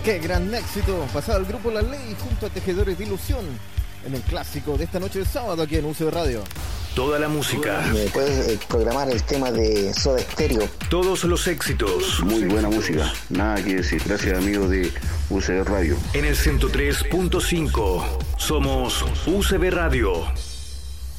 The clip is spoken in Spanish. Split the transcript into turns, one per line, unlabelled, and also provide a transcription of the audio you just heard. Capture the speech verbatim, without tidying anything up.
Qué gran éxito. Pasaba el grupo La Ley junto a Tejedores de Ilusión en el clásico de esta noche de sábado aquí en U C B Radio.
Toda la música.
¿Me puedes eh, programar el tema de Soda Stereo?
Todos los éxitos.
Muy buena música. Nada que decir. Gracias, amigos de U C B Radio.
En el ciento tres punto cinco somos U C B Radio.